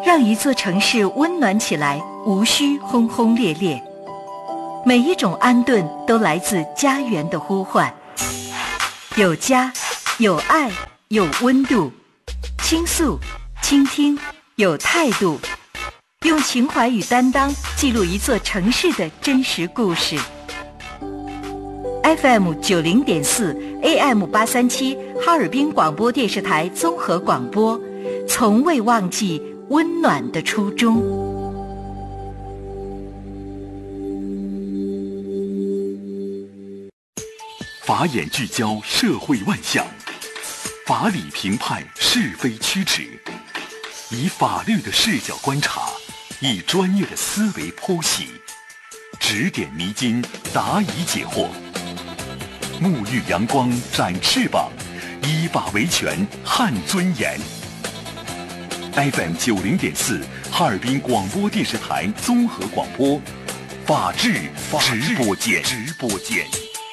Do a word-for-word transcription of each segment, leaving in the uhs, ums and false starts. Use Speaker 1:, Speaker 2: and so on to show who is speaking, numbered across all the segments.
Speaker 1: 让一座城市温暖起来，无需轰轰烈烈。每一种安顿都来自家园的呼唤，有家，有爱，有温度，倾诉，倾听，有态度，用情怀与担当记录一座城市的真实故事。F M 九零点四 A M 八三七哈尔滨广播电视台综合广播，从未忘记温暖的初衷。
Speaker 2: 法眼聚焦社会万象，法理评判是非曲直，以法律的视角观察，以专业的思维剖析，指点迷津，答疑解惑，沐浴阳光，展翅膀，依法维权，撼尊严。F M 九零点四哈尔滨广播电视台综合广播，法治直播间。直播间。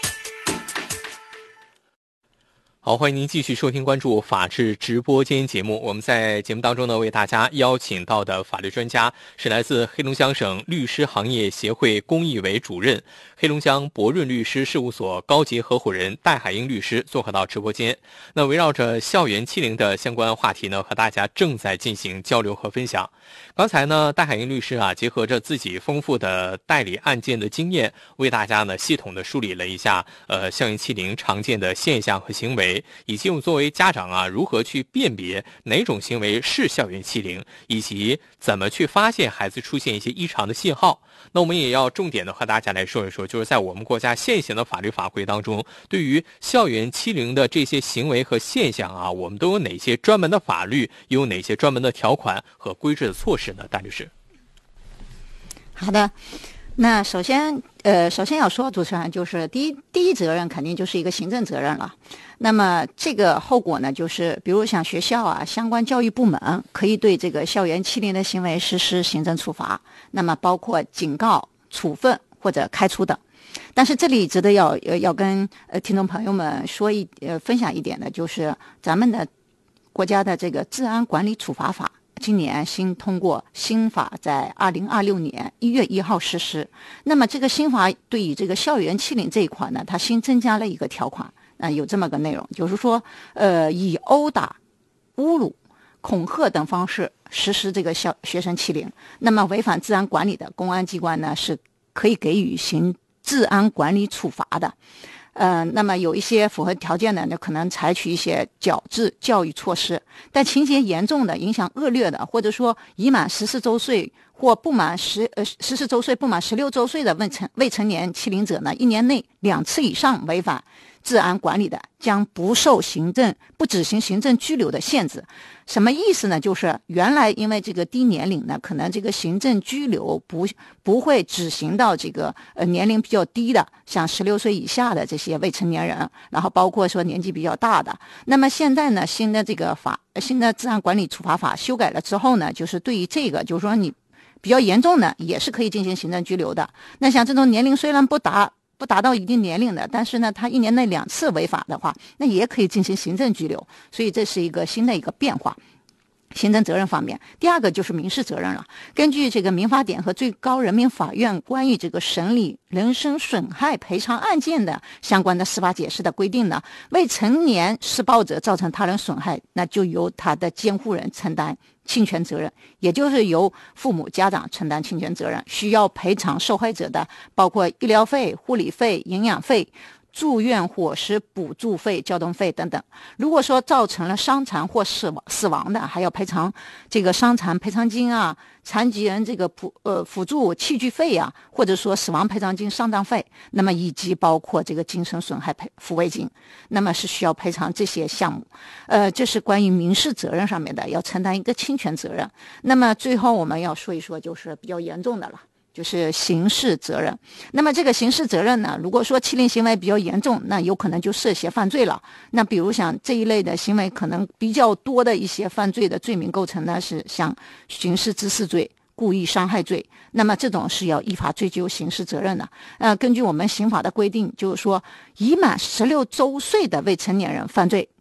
Speaker 3: 好，欢迎您继续收听关注法治直播间节目。我们在节目当中呢，为大家邀请到的法律专家是来自黑龙江省律师行业协会公益委主任、黑龙江博润律师事务所高级合伙人戴海英律师做客到直播间。那围绕着校园欺凌的相关话题呢，和大家正在进行交流和分享。刚才呢，戴海英律师啊，结合着自己丰富的代理案件的经验，为大家呢系统的梳理了一下呃校园欺凌常见的现象和行为，以及我们作为家长啊，如何去辨别哪种行为是校园欺凌，以及怎么去发现孩子出现一些异常的信号。那我们也要重点的和大家来说一说，就是在我们国家现行的法律法规当中，对于校园欺凌的这些行为和现象啊，我们都有哪些专门的法律，有哪些专门的条款和规制的措施呢？戴律师。
Speaker 4: 好的，那首先呃，首先要说，主持人，就是第一第一责任肯定就是一个行政责任了。那么这个后果呢，就是比如像学校啊，相关教育部门可以对这个校园欺凌的行为实施行政处罚，那么包括警告、处分或者开除等。但是这里值得要要跟呃听众朋友们说一呃分享一点的，就是咱们的国家的这个治安管理处罚法，今年新通过新法，在二零二六年一月一号实施。那么这个新法对于这个校园欺凌这一块呢，它新增加了一个条款，呃、有这么个内容，就是说，呃，以殴打、侮辱、恐吓等方式实施这个校学生欺凌，那么违反治安管理的，公安机关呢是可以给予行治安管理处罚的。呃，那么有一些符合条件的，那可能采取一些矫治教育措施。但情节严重的、影响恶劣的，或者说已满十四周岁或不满十呃十四周岁不满十六周岁的未成未成年欺凌者呢，一年内两次以上违反治安管理的，将不受行政不执行行政拘留的限制。什么意思呢？就是原来因为这个低年龄呢，可能这个行政拘留不不会执行到这个呃年龄比较低的，像十六岁以下的这些未成年人，然后包括说年纪比较大的。那么现在呢，新的这个法新的治安管理处罚法修改了之后呢，就是对于这个，就是说你比较严重的也是可以进行行政拘留的。那像这种年龄虽然不达不达到一定年龄的，但是呢，他一年内两次违法的话，那也可以进行行政拘留。所以这是一个新的一个变化。行政责任方面，第二个就是民事责任了。根据这个民法典和最高人民法院关于这个审理人身损害赔偿案件的相关的司法解释的规定呢，未成年施暴者造成他人损害，那就由他的监护人承担侵权责任，也就是由父母家长承担侵权责任，需要赔偿受害者的包括医疗费、护理费、营养费、住院伙食补助费、交通费等等。如果说造成了伤残或死亡死亡的，还要赔偿这个伤残赔偿金啊、残疾人这个辅呃辅助器具费啊，或者说死亡赔偿金、丧葬费，那么以及包括这个精神损害赔抚慰金，那么是需要赔偿这些项目。呃，这是关于民事责任上面的，要承担一个侵权责任。那么最后我们要说一说，就是比较严重的了。就是刑事责任。那么这个刑事责任呢，如果说欺凌行为比较严重，那有可能就涉嫌犯罪了。那比如像这一类的行为可能比较多的一些犯罪的罪名构成呢，是像刑事致死罪、故意伤害罪，那么这种是要依法追究刑事责任的。呃，根据我们刑法的规定，就是说已满十六周岁的未成年人犯罪，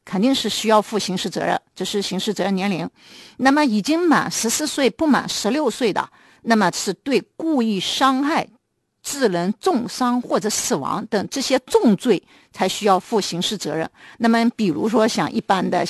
Speaker 4: 肯定是需要负刑事责任，这是刑事责任年龄。那么已经满十四岁不满十六岁的，那么是对故意伤害、致人重伤或者死亡等这些重罪才需要负刑事责任。那么比如说像一般的